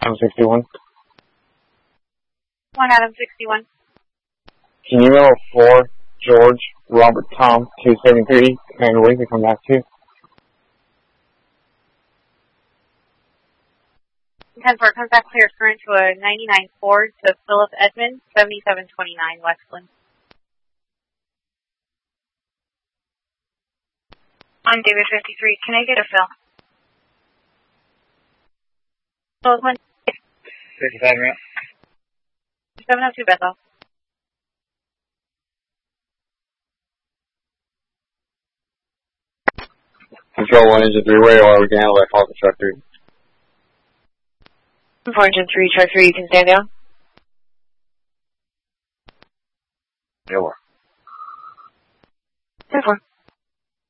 Adam 61. 1 Adam 61. Can you know 4 George Robert Tom 273 and where you can come back to? 10-4 comes back clear current to a 99 Ford to Philip Edmond 7729 Westland. I'm David 53. Can I get a fill? So 1 55 route. 702 Bethel. Control 1 engine 3 way, or we can handle that call to truck 3. 4 engine 3, truck 3, you can stand down. Yeah, 10-4.